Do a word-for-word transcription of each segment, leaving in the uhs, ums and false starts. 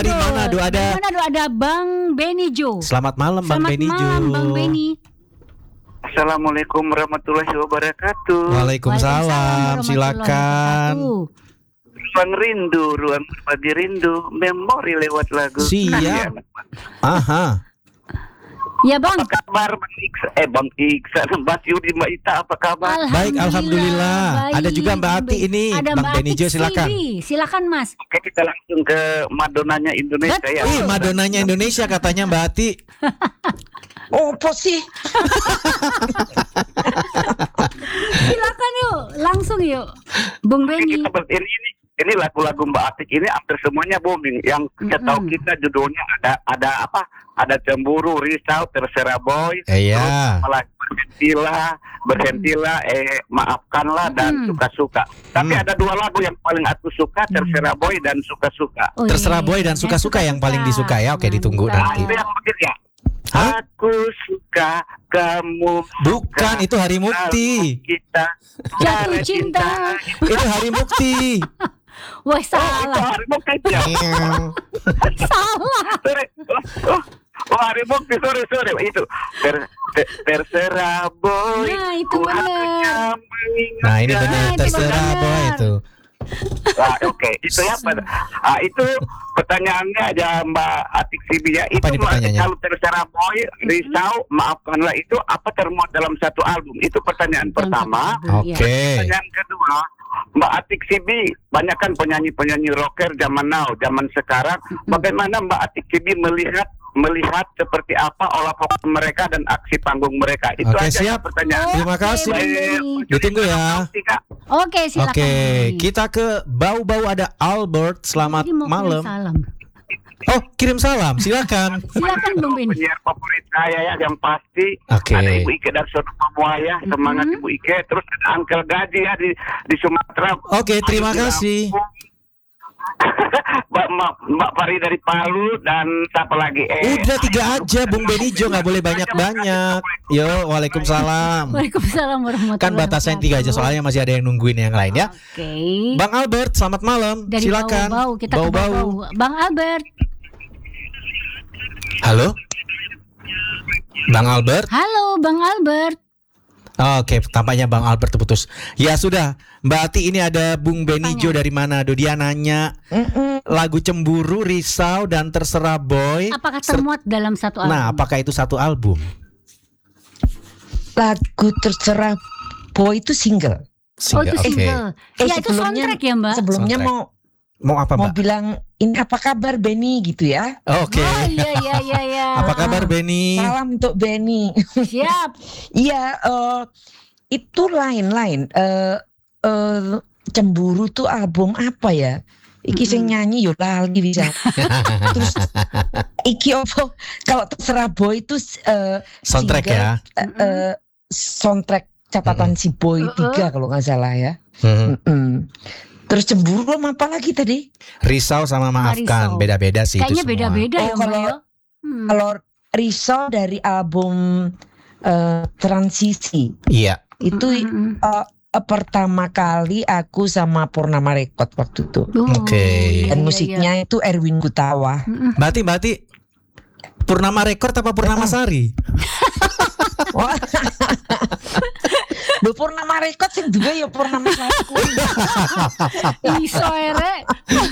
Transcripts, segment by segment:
Dari Manado ada. Dari Manado ada Bang Benny Jo. Selamat malam Bang Selamat Benny Jo. malam Bang Benny. Assalamualaikum warahmatullahi wabarakatuh. Waalaikumsalam. Silakan. Ruang rindu, ruang berbagi rindu, memori lewat lagu. Siap. Aha. Ya Bang. Apa kabar Bang Iksan? Eh Bang Iksan, Mbak Yudi, Mbak Ita, apa kabar? Baik, alhamdulillah. Baik. Ada juga Mbak Ati ini. Ada Bang Mbak Benny Jo, Atik silakan. Sibi. Silakan Mas. Oke, kita langsung ke Madonanya Indonesia ya. Ih, Madonanya Indonesia katanya Mbak Ati. Oh, apa sih? Silakan yuk, langsung yuk. Bung Oke, Benny. kita ber- ini, ini ini lagu-lagu Mbak Atik ini hampir semuanya booming. Yang kita Mm-mm. tahu kita judulnya ada ada apa? Ada cemburu, risau, terserah boy. Iya. Terus malah berhentilah, berhentilah, eh maafkanlah dan Mm. suka-suka. Tapi Mm. ada dua lagu yang paling aku suka, terserah boy dan suka-suka. Oh, Terserah iya. boy dan suka-suka yang paling disuka ya. Oke, ditunggu Mantap. Nah, nanti. itu yang begini ya. Hah? Aku suka, kamu Bukan, suka, itu Hari Mukti. kita Jatuh cinta. Itu Hari Mukti. Wah, Oh, itu salah. hari bukti ya. Salah. Sorry. Oh, oh, oh, hari bukti, sorry, sorry. Itu ter, ter, terserah boy. Nah, itu ku benar. hanya mengingat- Nah, ini benar itu terserah benar. boy itu. Ah, Oke, itu ya. Pak. Ah, itu pertanyaannya aja Mbak Atik Sibi ya. Itu Apa nih Mbak, pertanyaannya? kalau terserah boy, risau, maafkanlah itu apa termuat dalam satu album? Itu pertanyaan pertama. Iya. Oke. Pertanyaan kedua, Mbak Atik Sibi, banyak kan penyanyi-penyanyi rocker zaman now, zaman sekarang. Bagaimana Mbak Atik Sibi melihat melihat seperti apa olah vokal mereka dan aksi panggung mereka? Itu Oke, aja siap. pertanyaan. Terima kasih. Bang Benny. Ditunggu ya. Oke, silakan. Oke, Bang Benny. kita ke Bau-Bau ada Albert. Selamat Jadi mau kirim malam. Salam. Oh, kirim salam. Silakan. Silakan Bung Benny. Penyiar favorit saya ya yang pasti. Oke. Ada Ibu Ike dari Sono Buaya, semangat Mhm. Ibu Ike. Terus ada Uncle Gaji ya di di Sumatera. Oke, terima Aduh, di kasih. Lampung. Mbak, Mbak, Mbak Fari dari Palu dan siapa lagi? Eh, Udah tiga aja, Bung Benny Jo, nggak boleh banyak-banyak. Yo, waalaikumsalam. Waalaikumsalam warahmatullahi Kan batasan tiga aja, soalnya masih ada yang nungguin yang lain ya. Oke. Bang Albert, selamat malam. Dari Silakan. bau-bau kita ke bau-bau. Bang Albert. Halo. Bang Albert. Halo Bang Albert. Oke, tampaknya Bang Albert terputus. Ya sudah, Mbak Ati, ini ada Bung Benny Jo dari Manado. Dia nanya Mm-mm. lagu Cemburu, Risau, dan Terserah Boy. Apakah Ser- termuat dalam satu album? Nah, apakah itu satu album? Lagu terserah boy itu single. Oh, itu Oke. single. Eh, Ya itu sebelumnya- soundtrack ya Mbak? Sebelumnya Soundtrack. mau Mau apa, mau Mbak? bilang ini apa kabar Benny gitu ya. Oke. Oh iya iya iya iya. Apa kabar Benny? Salam untuk Benny. Siap. Iya, eh, itu lain-lain. Eh, eh, Cemburu tuh album apa ya? Iki sing nyanyi yo lali bisa. Terus iki opo? Kalau terserah boy itu eh, Soundtrack single, ya. eh, eh, soundtrack catatan si boy Uh-uh. tiga kalau nggak salah ya. Hmm. Mm-mm. Terus cemburu sama apa lagi tadi? Risau sama Maafkan, Risau. beda-beda sih Kayaknya itu semua. beda-beda Oh, ya Mbak kalau- ya. Hmm. Kalau Risau dari album eh, Transisi Iya. itu Mm-mm. eh, eh, pertama kali aku sama Purnama Record waktu itu. Oh, Oke. iya, Dan iya, musiknya itu Erwin Gutawa. Mm-mm. Mbak Ati, Mbak Ati, Purnama Record apa Purnama Sari? Wah. Loh, Purnama Record sing duwe ya Purnama Sari. Iso ere.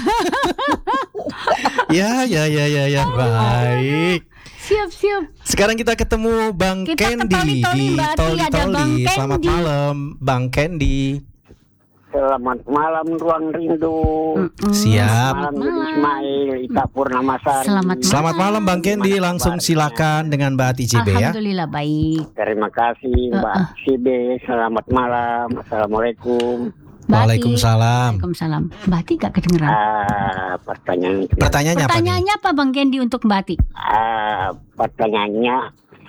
Ya, ya, ya, ya, ya. Baik. Siap siap. Sekarang kita ketemu Bang Kita ke Candy Toli-Toli, di Mbak Ati, Toli ada Bang Toli. Selamat Candy. malam, Bang Candy. Selamat malam ruang rindu. Mm-mm. Siap. Malam Selamat Yudi malam. Ismail, Ita Purnamasari. Selamat malam. Selamat malam Bang Candy. Gimana Langsung kabarnya? silakan dengan Mbak Ati J B ya. Alhamdulillah baik. Terima kasih Mbak Uh-uh. Sibe. Selamat malam. Assalamualaikum. Mbak Ati. Waalaikumsalam. Waalaikumsalam. Mbak Ati gak kedengeran. Ah, pertanyaan Pertanyaannya apa nih? Pertanyaannya apa Bang Candy untuk Mbak Ati? ah, pertanyaannya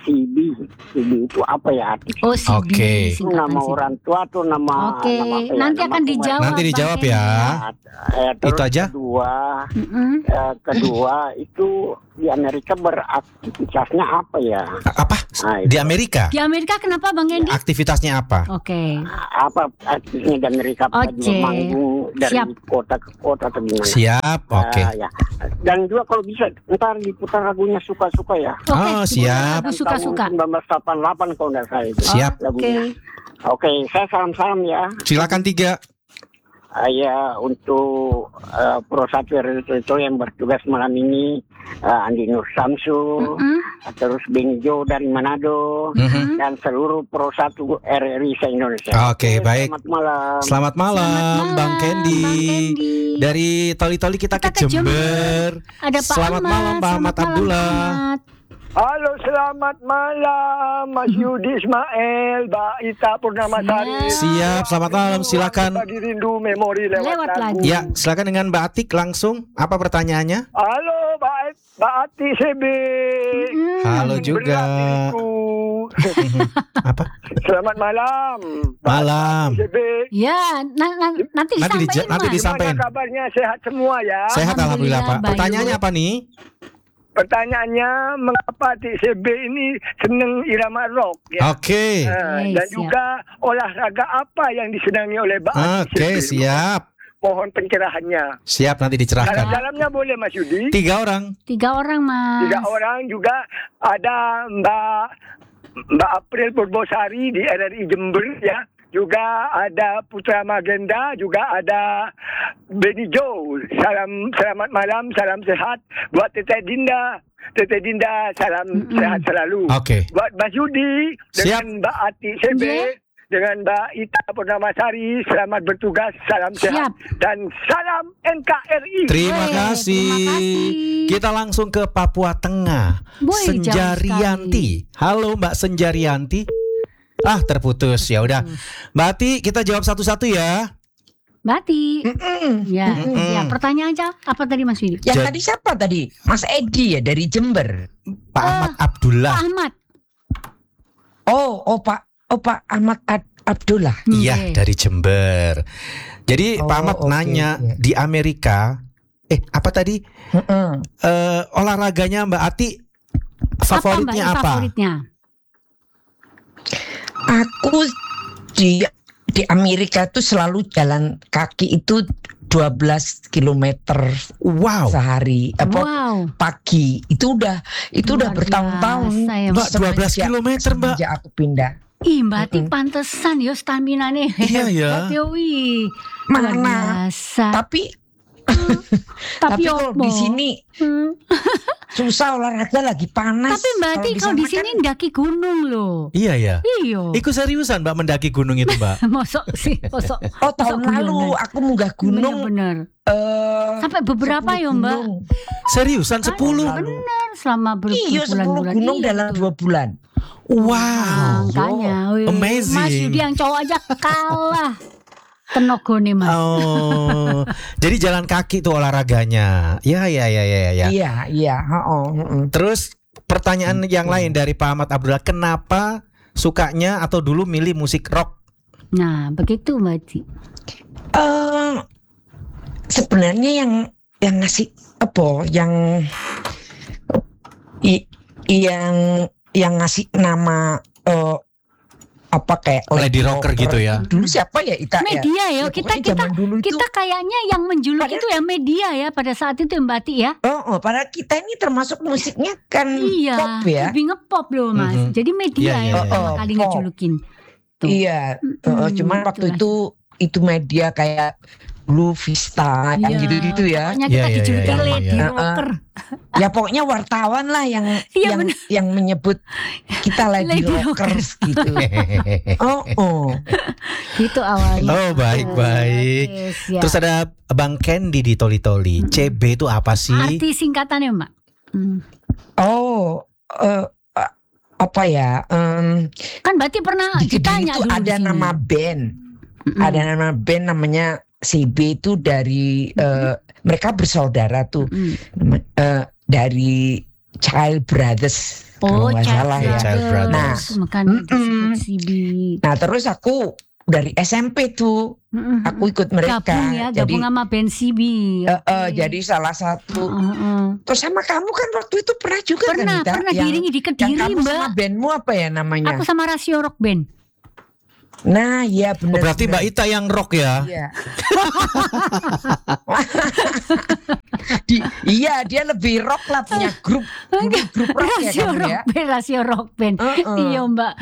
C B. C B itu apa ya arti? Oh, C B. Oke. Itu nama singkatan C B. orang tua atau nama Oke, nama apa ya? nanti Nama akan pemain. dijawab. Nanti dijawab Bang ya. Eh, terus Itu aja? Kedua, Mm-mm. eh, kedua itu di Amerika beraktivitasnya apa ya? A- Apa? Nah, Di itu. Amerika? Di Amerika kenapa Bang Hendy? Aktivitasnya apa? Oke. Apa aktifnya di Amerika? Apa Oke. dia manggung dari Siap. kota ke kota atau gimana? Siap, oke. Ah, ya. Dan juga kalau bisa ntar diputar lagunya suka-suka ya. Oke, Oh, diputar siap. lagu suka-suka. Tahun sembilan belas delapan puluh delapan kalau nggak salah itu. Siap. Oke. Lagunya. Oke, saya salam-salam ya. Silakan tiga. Ah, ya untuk uh, Pro satu R R I itu yang bertugas malam ini uh, Andi Nur Samsu, Mm-mm. terus Benjo dari Manado, Mhm. dan seluruh Pro satu R R I se-Indonesia. Oke, baik. Selamat malam. Selamat malam, Selamat malam, Bang Kendi. Bang Kendi. Dari Toli-Toli kita, Kita ke ke Jember. Jember. Ada Pak Selamat Ahmad. malam, Pak Ahmad Selamat malam, Abdullah. Pak Ahmad. Halo, selamat malam Mas Yudi Ismail, Mbak Ita Purnamasari. Siap, selamat malam. Silakan. Bagi rindu memori lewat, Lewat lagu. lagu. Ya, silakan dengan Mbak Atik langsung. Apa pertanyaannya? Halo, Mbak Mbak Ati C B. Mm. Halo juga. Berat diriku. Apa? Selamat malam. Malam. C B. Ya, na- na- nanti Nanti disampaikan. dija- nanti Mas. disa- Sampaikan. Gimana kabarnya? Sehat semua ya? Sehat alhamdulillah, Pak. Bayu. Pertanyaannya apa nih? Pertanyaannya, mengapa T C B ini seneng irama rock ya? Oke. Nah, Oke, dan siap. juga olahraga apa yang disenangi oleh Mbak Ati Oke, C B? siap. Mohon pencerahannya. Siap, nanti dicerahkan. Dalam-dalamnya boleh Mas Yudi. Tiga orang. Tiga orang, Mas. Tiga orang juga ada Mbak Mbak April Purbosari di R R I Jember ya. Juga ada Putra Magenda, juga ada Benny Joe. Salam selamat malam, salam sehat buat Teteh Dinda. Teteh Dinda, salam Mm-mm. sehat selalu. Oke. Buat Mas Yudi Siap. dengan Mbak Ati C B, Yeah. dengan Mbak Ita Purnamasari, selamat bertugas, salam sehat Siap. dan salam N K R I. Terima Weh, kasih. terima kasih. Kita langsung ke Papua Tengah. Boy, jauh Senjarianti. Halo Mbak Senjarianti. Ah, terputus. Ya udah. Mbak Ati, kita jawab satu-satu ya. Bati. Mm-mm. Ya, Mm-mm. ya. Pertanyaan aja. Apa tadi Mas Yudi? Yang Jad- tadi siapa tadi? Mas Edi ya dari Jember. Pak Ahmad Abdullah. Pak Ahmad. Oh, oh Pak, oh Pak Ahmad Ad- Abdullah. Iya, Oke. dari Jember. Jadi Oh, Pak Ahmad oke, nanya iya. di Amerika. Eh, apa tadi? Mm-mm. Eh, olahraganya Mbak Ati favoritnya Mbak, apa? Favoritnya. Aku di di Amerika tuh selalu jalan kaki itu dua belas kilometer Wow. sehari. Apa Wow. pagi. Itu udah itu udah Luar bertahun-tahun. biasa ya, Mbak, dua belas Semenjak- kilometer, Mbak. semenjak aku pindah. Ih, Mbak Ati Mm-mm. pantesan yo stamina nih. Iya, ya. Hebat yo, wih. Luar Mana? biasa. Tapi Tapi, tapi kalau opo? di sini Hmm. susah olahraga lagi panas. Tapi Mbak Ati kalau di sana sini kan- ndaki gunung loh. Iya ya. Iyo. Ikut seriusan Mbak mendaki gunung itu Mbak? Mosok sih, mosok. Oh tahun Masa lalu guyonan? aku munggah gunung. Bener-bener. eh, Sampai beberapa sepuluh ya Mbak. gunung. Seriusan sepuluh? Bener, selama ber- Iya sepuluh berbulan-bulan. gunung Iya, dalam betul. dua bulan. Wow. Makanya, wih. Amazing. Mas Yudi yang cowok aja kalah. Tenaga nih Mas. Oh, jadi jalan kaki tuh olahraganya. Ya, ya, ya, ya, ya. Iya iya. Oh, Terus pertanyaan yang lain dari Pak Ahmad Abdullah, kenapa sukanya atau dulu milih musik rock? Nah, begitu Mbak Ati. Eh, sebenarnya yang yang ngasih apa? Yang i, yang yang ngasih nama eh, apa kayak Lady rocker gitu ya. Dulu siapa ya Ita ya? Media ya, Ya, kita pokoknya kita zaman dulu itu- kita kayaknya yang menjuluk Pada- itu ya media ya pada saat itu ya, Mbak Ati ya. Oh, oh, padahal kita ini termasuk musiknya kan Iya, pop ya. lebih ngepop loh Mas. Mhm. Jadi media Iya, iya, yang iya. pertama Oh, kali pop. ngejulukin. Tuh. Iya, Mm-mm, eh, cuman waktu itulah. itu itu media kayak Blue Vista yang Iya, gitu-gitu ya. Pokoknya Iya, kita iya, dijulukin iya, iya, lady iya. rocker. Ya pokoknya wartawan lah yang Iya, yang bener. yang menyebut kita lady, Lady rockers gitu. Oh, oh. Gitu awalnya. Oh, baik, baik. Yes, ya. Terus ada Bang Kendi di Toli-Toli. C B itu apa sih? Arti singkatannya Mbak. Hmm. Oh, eh, eh, apa ya? em, Kan berarti pernah di Kediri ditanya itu dulu ada di sini. nama band. Mm-mm. Ada nama band namanya C B itu dari eh, mereka bersaudara tuh. Mm. Nama- eh, dari Child Brothers. Oh, kalau nggak Child salah ya. Child Brothers. Nah, Makanya mm-mm. disebut C B. Nah terus aku dari S M P tuh Mm-mm. aku ikut mereka. Gabung ya, jadi gabung sama band C B. eh, eh, Oke. jadi salah satu. Heeh. Terus sama kamu kan waktu itu pernah juga Pernah, kan Ita? pernah yang, diiringi di yang Kediri, kamu Mbak. sama bandmu apa ya namanya? Aku sama Rasio Rock Band. Nah iya Oh, benar. berarti Mbak Ita yang rock ya? Iya. Di- iya dia lebih rock lah, punya grup grup, grup rock ya Rasio kamu Rock ya. Band, Rasio Rock Band. Heeh. Iya Mbak.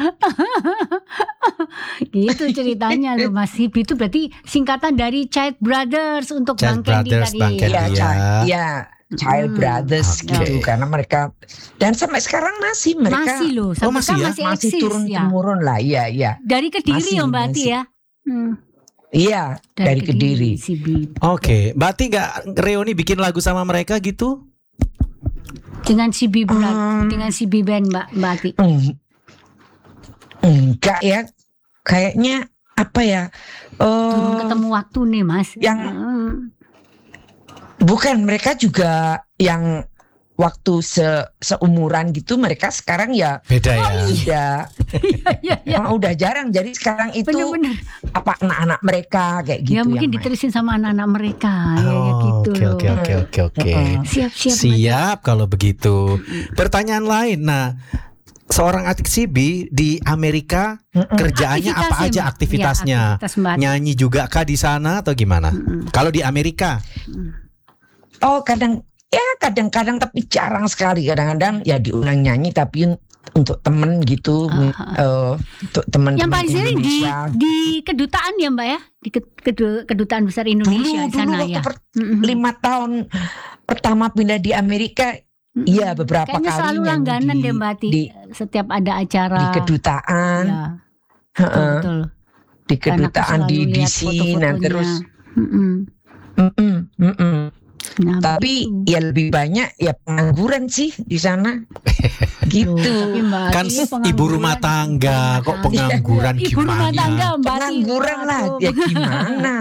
Gitu ceritanya loh Mas Hibi. Itu berarti singkatan dari Child Brothers untuk Child Bang Candy Brothers, tadi. Bang Candy. Iya, Iya. Cha- iya, Child Hmm. Brothers Oke. gitu karena mereka dan sampai sekarang masih mereka Masih loh, sampai masih sekarang ya? masih, masih eksis turun ya. temurun lah, iya iya. Dari Kediri Masih, ya Mbak Ati masih. ya. Hmm, Iya, dari Kediri. C B. Oke, Mbak Ati nggak reuni bikin lagu sama mereka gitu? Dengan C B berat, Um, dengan C B band Mbak Mbak Ati. Eng- Enggak ya, kayaknya apa ya? Belum eh ketemu waktu nih Mas. yang- Hmm. bukan mereka juga yang waktu se seumuran gitu mereka sekarang ya Beda ya. udah Iya iya. emang udah jarang. Jadi sekarang itu Bener-bener. apa anak-anak mereka kayak gitu Ya mungkin yang main. diterusin sama anak-anak mereka ya, ya Oh, gitu Oke loh. oke oke oke oke. Heeh. Siap siap. Mas. Siap kalau begitu. Pertanyaan lain. Nah, seorang Atik Sibi di Amerika Mm-mm. kerjaannya apa Aktivitasnya, aja Mbak. aktivitasnya? Ya, aktivitas Mbak Ati. Nyanyi juga kah di sana atau gimana? Mm-mm. Kalau di Amerika? Oh kadang ya kadang-kadang tapi jarang sekali, kadang-kadang ya diundang nyanyi tapi un- untuk temen gitu, Ah, eh, untuk teman-teman Yang paling sering di Indonesia. di kedutaan ya Mbak ya, di ke- kedu- kedutaan besar Indonesia dulu di dulu sana waktu ya. per- Mm-mm. lima tahun pertama pindah di Amerika, Mm-mm. iya beberapa Kayaknya kali selalu nyanyi langganan di- deh Mbak Ati. di, Setiap ada acara. di kedutaan, Ya, heeh, betul. di Karena aku kedutaan di selalu D lihat C, nah foto-fotonya. terus, Mm-mm. mm-mm, mm-mm. Nah, tapi begitu. ya lebih banyak ya pengangguran sih di sana, gitu. Tapi Mbak Kan Ati ibu pengangguran. rumah tangga kok Rumah pengangguran tangga. Ibu rumah tangga gimana? Mbak Ati. Pengangguran lah, Waduh. ya gimana?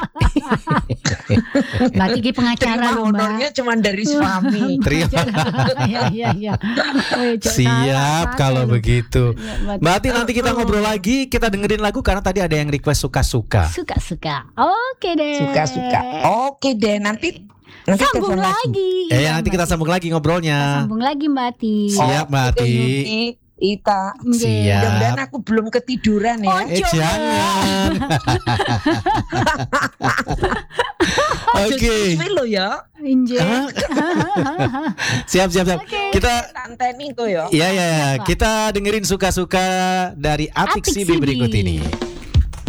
Mbak Ati ki pengacara Terima loh Mbak. honornya cuma dari suami. Terima. Iya iya iya. Weh, Cok, Siap salah, kalau salah loh. begitu. Ya, Mbak Ati. Mbak Ati nanti kita ngobrol lagi, kita dengerin lagu karena tadi ada yang request suka-suka. Suka-suka. Oke deh. Suka-suka. Oke deh, nanti nanti Sambung telepon lagi. lagi. Eh Iya, nanti Mbak kita Ati. sambung lagi Kita ngobrolnya. sambung lagi Mbak Ati. Siap Mbak Oke, Ati. Yuki, Ita. Siap. Mudah-mudahan aku belum ketiduran ya. Oh, Eh Coba. jangan. Oke. Oke. lo ya. Injek. Hah? Siap siap siap. Oke. Kita Tanteni tuh ya. ya ya ya, Apa? kita dengerin suka-suka dari Atik Atik Sibi Sibi. berikut ini.